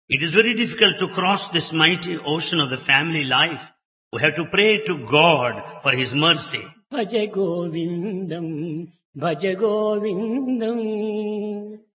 It is very difficult to cross this mighty ocean of the family life. We have to pray to God for His mercy. Bhaja Govindam Bhaja Govindam